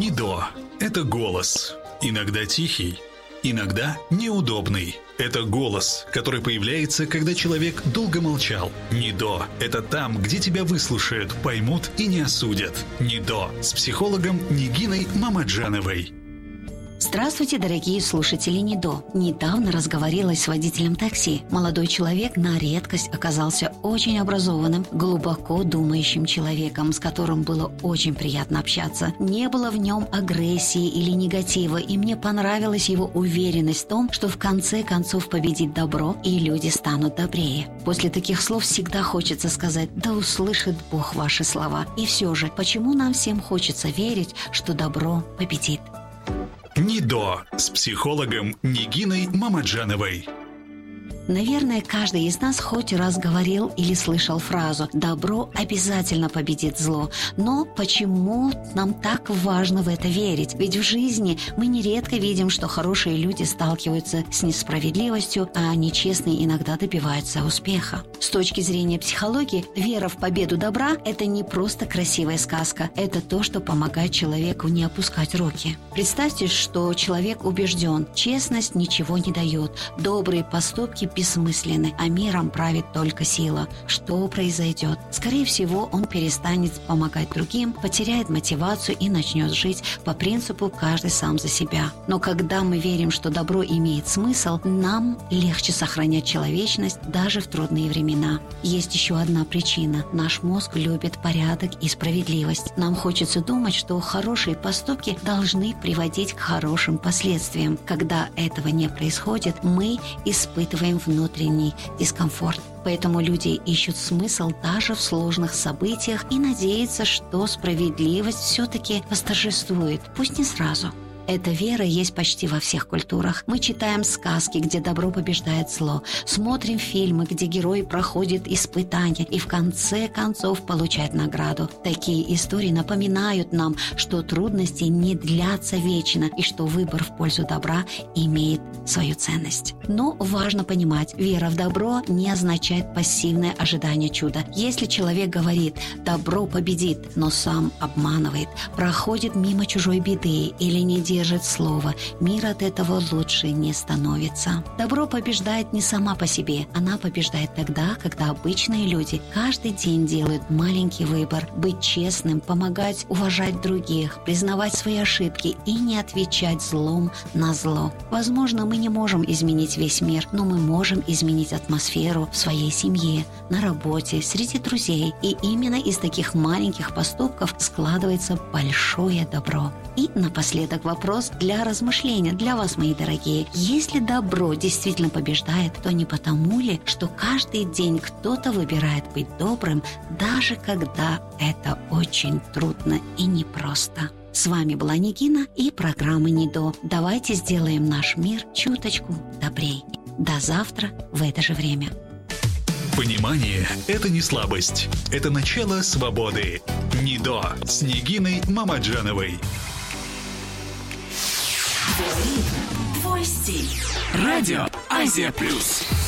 НИДО – это голос. Иногда тихий, иногда неудобный. Это голос, который появляется, когда человек долго молчал. НИДО – это там, где тебя выслушают, поймут и не осудят. НИДО с психологом Нигиной Мамаджановой. Здравствуйте, дорогие слушатели НИДО. Недавно разговорилась с водителем такси. Молодой человек на редкость оказался очень образованным, глубоко думающим человеком, с которым было очень приятно общаться. Не было в нем агрессии или негатива, и мне понравилась его уверенность в том, что в конце концов победит добро, и люди станут добрее. После таких слов всегда хочется сказать: да услышит Бог ваши слова. И все же, почему нам всем хочется верить, что добро победит? НИДО с психологом Нигиной Мамаджановой. Наверное, каждый из нас хоть раз говорил или слышал фразу «добро обязательно победит зло». Но почему нам так важно в это верить? Ведь в жизни мы нередко видим, что хорошие люди сталкиваются с несправедливостью, а нечестные иногда добиваются успеха. С точки зрения психологии, вера в победу добра – это не просто красивая сказка, это то, что помогает человеку не опускать руки. Представьте, что человек убежден, честность ничего не дает, добрые поступки бессмысленны, а миром правит только сила. Что произойдет? Скорее всего, он перестанет помогать другим, потеряет мотивацию и начнет жить по принципу «каждый сам за себя». Но когда мы верим, что добро имеет смысл, нам легче сохранять человечность даже в трудные времена. Есть еще одна причина. Наш мозг любит порядок и справедливость. Нам хочется думать, что хорошие поступки должны приводить к хорошим последствиям. Когда этого не происходит, мы испытываем внутренний дискомфорт. Поэтому люди ищут смысл даже в сложных событиях и надеются, что справедливость все-таки восторжествует, пусть не сразу. Эта вера есть почти во всех культурах. Мы читаем сказки, где добро побеждает зло, смотрим фильмы, где герои проходят испытания и в конце концов получают награду. Такие истории напоминают нам, что трудности не длятся вечно и что выбор в пользу добра имеет свою ценность. Но важно понимать, вера в добро не означает пассивное ожидание чуда. Если человек говорит «добро победит», но сам обманывает, проходит мимо чужой беды или не держит слово, мир от этого лучше не становится. Добро побеждает не сама по себе, она побеждает тогда, когда обычные люди каждый день делают маленький выбор: быть честным, помогать, уважать других, признавать свои ошибки и не отвечать злом на зло. Возможно, мы не можем изменить весь мир, но мы можем изменить атмосферу в своей семье, на работе, среди друзей. И именно из таких маленьких поступков складывается большое добро. И напоследок вопрос для размышления для вас, мои дорогие. Если добро действительно побеждает, то не потому ли, что каждый день кто-то выбирает быть добрым, даже когда это очень трудно и непросто? С вами была Нигина и программа НИДО. Давайте сделаем наш мир чуточку добрей. До завтра в это же время. Понимание – это не слабость. Это начало свободы. НИДО с Нигиной Мамаджановой. Твой стиль. Радио Азия Плюс.